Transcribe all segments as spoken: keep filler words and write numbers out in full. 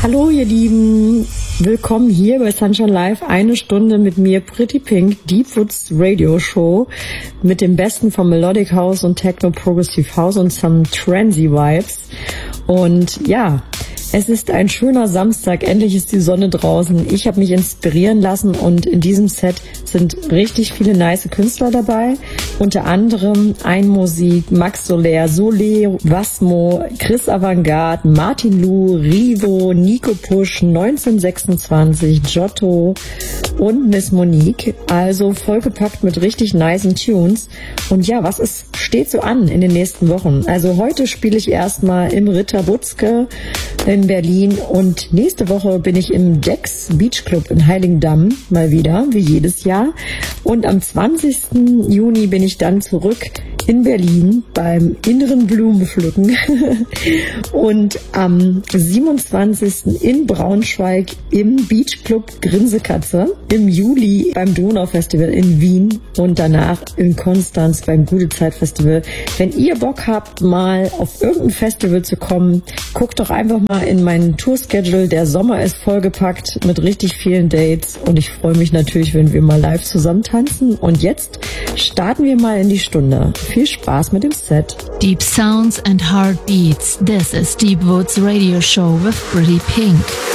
Hallo ihr Lieben, willkommen hier bei Sunshine Live, eine Stunde mit mir, Pretty Pink, Deepwoods Radio Show mit dem Besten von Melodic House und Techno Progressive House und some Transy Vibes. Und ja, es ist ein schöner Samstag, endlich ist die Sonne draußen. Ich habe mich inspirieren lassen und in diesem Set sind richtig viele nice Künstler dabei. Unter anderem Einmusik, Max Soler, Soler, Wasmo, Chris Avantgarde, Martin Lu, Rivo, Nico Push, neunzehnhundertsechsundzwanzig, Giotto und Miss Monique. Also vollgepackt mit richtig nicen Tunes. Und ja, was ist, steht so an in den nächsten Wochen? Also heute spiele ich erstmal im Ritter Butzke in Berlin und nächste Woche bin ich im Dex Beach Club in Heiligendamm mal wieder, wie jedes Jahr. Und am zwanzigsten Juni bin ich dann zurück in Berlin beim inneren Blumenpflücken und am siebenundzwanzigsten in Braunschweig im Beach Club Grinsekatze, im Juli beim Donaufestival in Wien und danach in Konstanz beim Gute Zeit Festival. Wenn ihr Bock habt, mal auf irgendein Festival zu kommen, guckt doch einfach mal in meinen Tourschedule. Der Sommer ist vollgepackt mit richtig vielen Dates und ich freue mich natürlich, wenn wir mal live zusammen tanzen. Und jetzt starten wir mal in die Stunde. Viel Spaß mit dem Set. Deep Sounds and Heartbeats. This is Deepwoods Radio Show with Pretty Pink.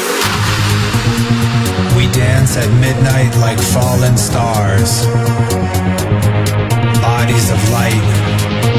We dance at midnight like fallen stars. Bodies of light